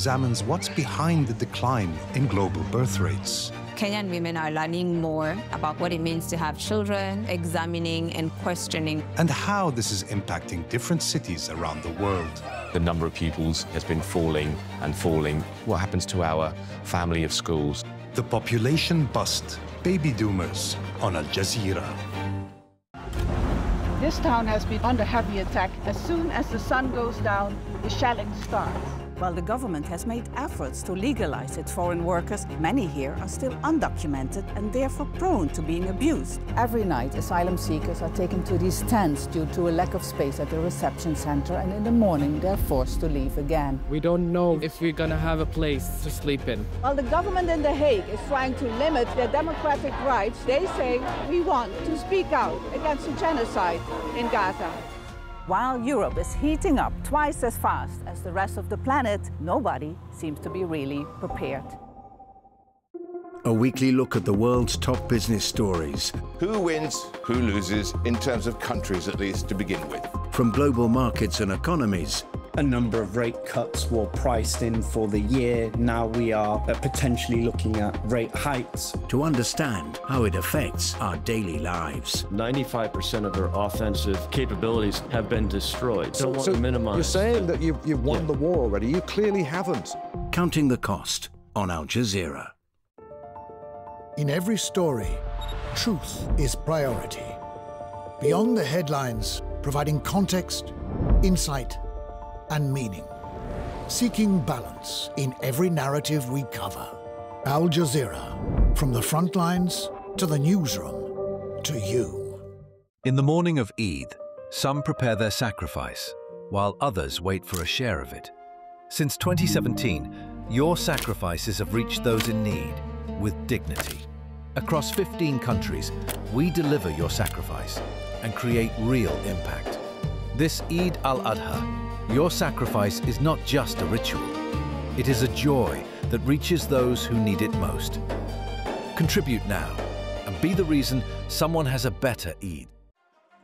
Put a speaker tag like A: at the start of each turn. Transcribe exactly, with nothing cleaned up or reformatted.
A: examines what's behind the decline in global birth rates.
B: Kenyan women are learning more about what it means to have children, examining and questioning.
A: And how this is impacting different cities around the world.
C: The number of pupils has been falling and falling. What happens to our family of schools?
A: The population bust, baby doomers, on Al Jazeera.
D: This town has been under heavy attack. As soon as the sun goes down, the shelling starts.
E: While the government has made efforts to legalize its foreign workers, many here are still undocumented and therefore prone to being abused.
F: Every night, asylum seekers are taken to these tents due to a lack of space at the reception center, and in the morning they're forced to leave again.
G: We don't know if we're gonna have a place to sleep in.
D: While the government in The Hague is trying to limit their democratic rights, they say we want to speak out against the genocide in Gaza.
E: While Europe is heating up twice as fast as the rest of the planet, nobody seems to be really prepared.
H: A weekly look at the world's top business stories.
I: Who wins, who loses, in terms of countries at least to begin with.
H: From global markets and economies.
J: A number of rate cuts were priced in for the year. Now we are potentially looking at rate hikes.
H: To understand how it affects our daily lives.
K: ninety-five percent of their offensive capabilities have been destroyed.
L: So,
K: Don't
L: so
K: want to minimize.
L: You're saying that you've, you've won
K: yeah.
L: the war already. You clearly haven't.
H: Counting the cost on Al Jazeera.
M: In every story, truth is priority. Beyond the headlines, providing context, insight, and meaning. Seeking balance in every narrative we cover. Al Jazeera, from the front lines to the newsroom, to you.
N: In the morning of Eid, some prepare their sacrifice, while others wait for a share of it. Since twenty seventeen, your sacrifices have reached those in need with dignity. Across fifteen countries, we deliver your sacrifice and create real impact. This Eid al-Adha, your sacrifice is not just a ritual. It is a joy that reaches those who need it most. Contribute now and be the reason someone has a better Eid.